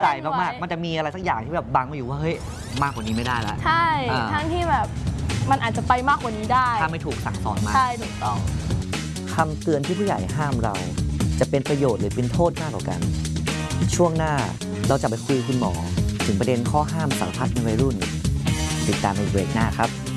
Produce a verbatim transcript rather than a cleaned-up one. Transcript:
ใจมากๆมันจะมีอะไรสักอย่างที่แบบบังมาอยู่ว่าเฮ้ยมากกว่านี้ไม่ได้แล้วใช่ทั้งที่แบบมันอาจจะไปมากกว่านี้ได้ถ้าไม่ถูกสั่งสอนมาใช่ถูกต้องคำเตือนที่ผู้ใหญ่ห้ามเราจะเป็นประโยชน์หรือเป็นโทษมากกว่ากันช่วงหน้าเราจะไปคุยคุณหมอถึงประเด็นข้อห้ามสารพัดในวัยรุ่นติดตามในเบรกหน้าครับ